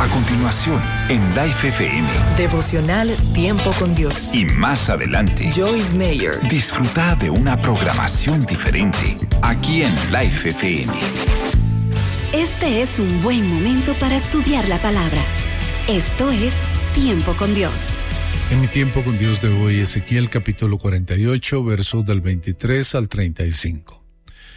A continuación, en Life FM. Devocional Tiempo con Dios. Y más adelante, Joyce Meyer. Disfruta de una programación diferente aquí en Life FM. Este es un buen momento para estudiar la palabra. Esto es Tiempo con Dios. En mi tiempo con Dios de hoy, Ezequiel capítulo 48, versos del 23 al 35.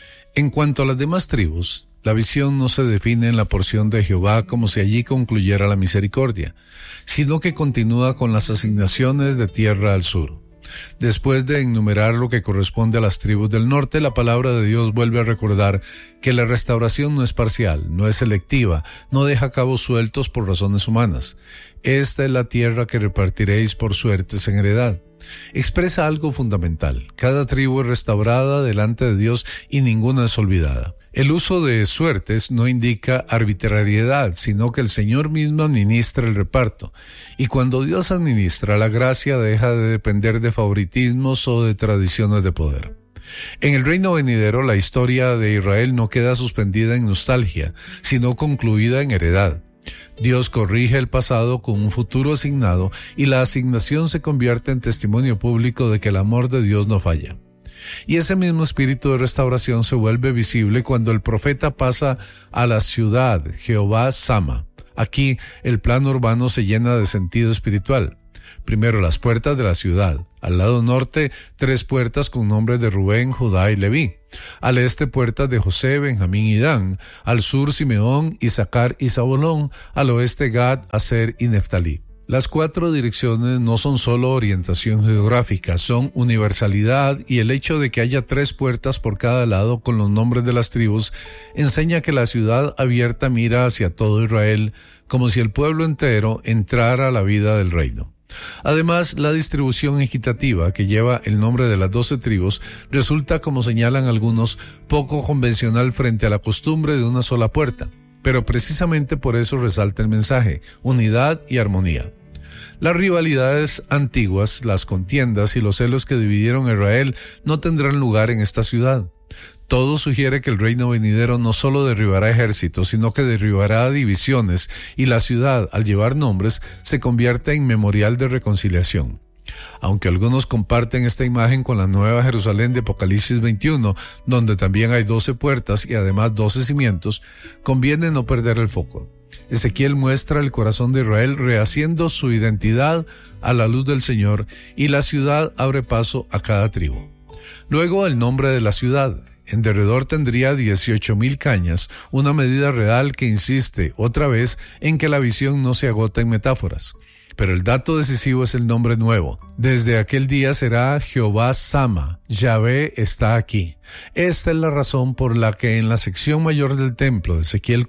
En cuanto a las demás tribus, la visión no se define en la porción de Jehová como si allí concluyera la misericordia, sino que continúa con las asignaciones de tierra al sur. Después de enumerar lo que corresponde a las tribus del norte, la palabra de Dios vuelve a recordar que la restauración no es parcial, no es selectiva, no deja cabos sueltos por razones humanas. Esta es la tierra que repartiréis por suertes en heredad. Expresa algo fundamental. Cada tribu es restaurada delante de Dios y ninguna es olvidada. El uso de suertes no indica arbitrariedad, sino que el Señor mismo administra el reparto. Y cuando Dios administra, la gracia deja de depender de favoritismos o de tradiciones de poder. En el reino venidero, la historia de Israel no queda suspendida en nostalgia, sino concluida en heredad. Dios corrige el pasado con un futuro asignado y la asignación se convierte en testimonio público de que el amor de Dios no falla. Y ese mismo espíritu de restauración se vuelve visible cuando el profeta pasa a la ciudad, Jehová Sama. Aquí el plano urbano se llena de sentido espiritual. Primero, las puertas de la ciudad. Al lado norte, 3 puertas con nombres de Rubén, Judá y Leví. Al este, puertas de José, Benjamín y Dan. Al sur, Simeón, Isaacar y Zabulón. Al oeste, Gad, Aser y Neftalí. Las 4 direcciones no son solo orientación geográfica, son universalidad, y el hecho de que haya 3 puertas por cada lado con los nombres de las tribus enseña que la ciudad abierta mira hacia todo Israel, como si el pueblo entero entrara a la vida del reino. Además, la distribución equitativa que lleva el nombre de las 12 tribus resulta, como señalan algunos, poco convencional frente a la costumbre de una sola puerta. Pero precisamente por eso resalta el mensaje: unidad y armonía. Las rivalidades antiguas, las contiendas y los celos que dividieron a Israel no tendrán lugar en esta ciudad. Todo sugiere que el reino venidero no solo derribará ejércitos, sino que derribará divisiones, y la ciudad, al llevar nombres, se convierte en memorial de reconciliación. Aunque algunos comparten esta imagen con la Nueva Jerusalén de Apocalipsis 21, donde también hay 12 puertas y además 12 cimientos, conviene no perder el foco. Ezequiel muestra el corazón de Israel rehaciendo su identidad a la luz del Señor, y la ciudad abre paso a cada tribu. Luego, el nombre de la ciudad. En derredor tendría 18,000 cañas, una medida real que insiste, otra vez, en que la visión no se agota en metáforas. Pero el dato decisivo es el nombre nuevo. Desde aquel día será Jehová Sama, Yahvé está aquí. Esta es la razón por la que en la sección mayor del templo de Ezequiel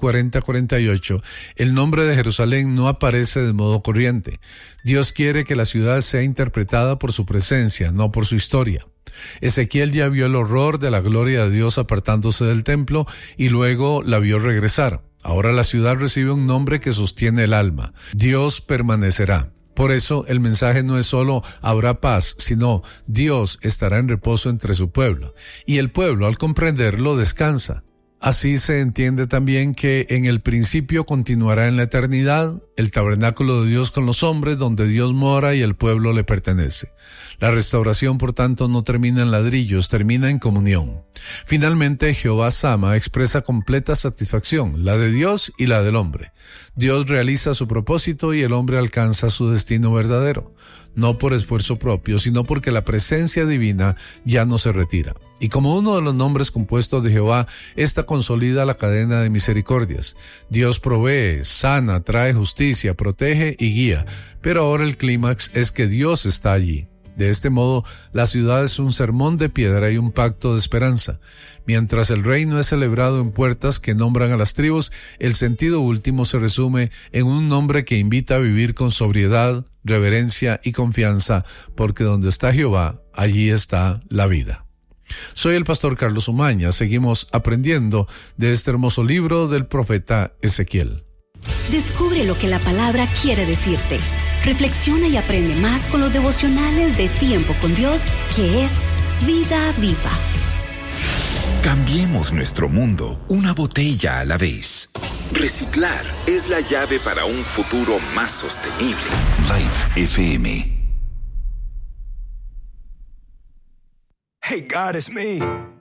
40-48, el nombre de Jerusalén no aparece de modo corriente. Dios quiere que la ciudad sea interpretada por su presencia, no por su historia. Ezequiel ya vio el horror de la gloria de Dios apartándose del templo y luego la vio regresar. Ahora la ciudad recibe un nombre que sostiene el alma: Dios permanecerá. Por eso el mensaje no es solo habrá paz, sino Dios estará en reposo entre su pueblo. Y el pueblo, al comprenderlo, descansa. Así se entiende también que en el principio continuará en la eternidad el tabernáculo de Dios con los hombres, donde Dios mora y el pueblo le pertenece. La restauración, por tanto, no termina en ladrillos, termina en comunión. Finalmente, Jehová Sama expresa completa satisfacción, la de Dios y la del hombre. Dios realiza su propósito y el hombre alcanza su destino verdadero, no por esfuerzo propio, sino porque la presencia divina ya no se retira. Y como uno de los nombres compuestos de Jehová, esta consolida la cadena de misericordias. Dios provee, sana, trae justicia, protege y guía, pero ahora el clímax es que Dios está allí. De este modo, la ciudad es un sermón de piedra y un pacto de esperanza. Mientras el reino es celebrado en puertas que nombran a las tribus, el sentido último se resume en un nombre que invita a vivir con sobriedad, reverencia y confianza, porque donde está Jehová, allí está la vida. Soy el pastor Carlos Umaña. Seguimos aprendiendo de este hermoso libro del profeta Ezequiel. Descubre lo que la palabra quiere decirte. Reflexiona y aprende más con los devocionales de Tiempo con Dios, que es Vida Viva. Cambiemos nuestro mundo una botella a la vez. Reciclar es la llave para un futuro más sostenible. Life FM. Hey, God, it's me.